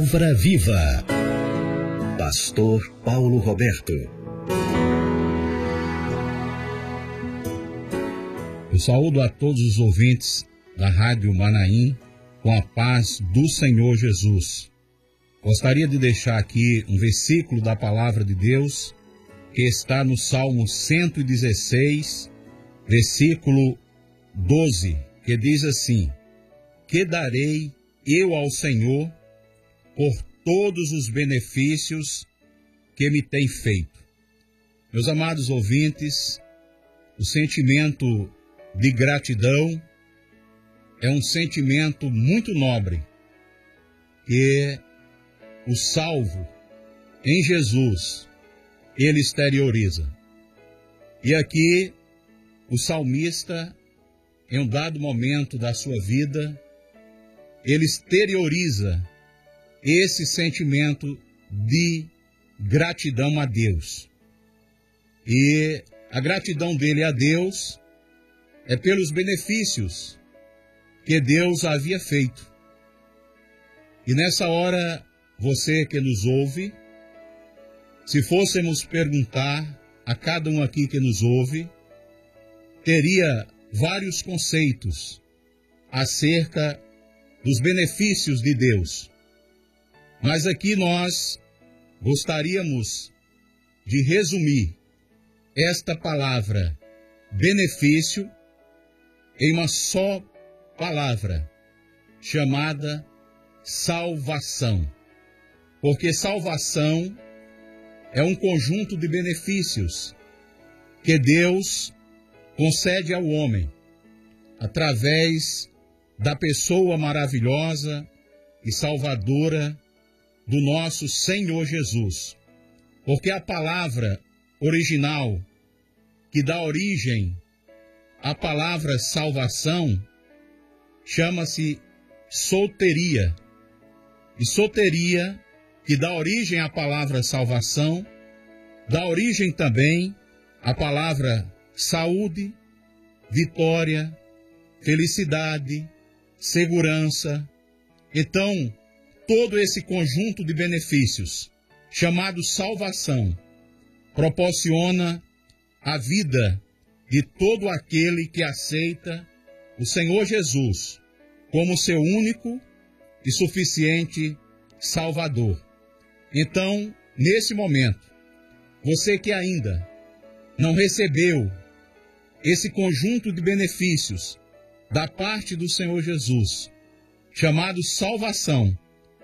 Palavra Viva. Pastor Paulo Roberto. Eu saúdo a todos os ouvintes da Rádio Manaim com a paz do Senhor Jesus. Gostaria de deixar aqui um versículo da Palavra de Deus que está no Salmo 116, versículo 12, que diz assim: que darei eu ao Senhor por todos os benefícios que me tem feito. Meus amados ouvintes, o sentimento de gratidão é um sentimento muito nobre que o salvo em Jesus, ele exterioriza. E aqui o salmista, em um dado momento da sua vida, ele exterioriza esse sentimento de gratidão a Deus. E a gratidão dele a Deus é pelos benefícios que Deus havia feito. E nessa hora, você que nos ouve, se fôssemos perguntar a cada um aqui que nos ouve, teria vários conceitos acerca dos benefícios de Deus. Mas aqui nós gostaríamos de resumir esta palavra benefício em uma só palavra, chamada salvação. Porque salvação é um conjunto de benefícios que Deus concede ao homem através da pessoa maravilhosa e salvadora do nosso Senhor Jesus. Porque a palavra original que dá origem à palavra salvação chama-se soteria. E soteria, que dá origem à palavra salvação, dá origem também à palavra saúde, vitória, felicidade, segurança. Então, todo esse conjunto de benefícios, chamado salvação, proporciona a vida de todo aquele que aceita o Senhor Jesus como seu único e suficiente Salvador. Então, nesse momento, você que ainda não recebeu esse conjunto de benefícios da parte do Senhor Jesus, chamado salvação,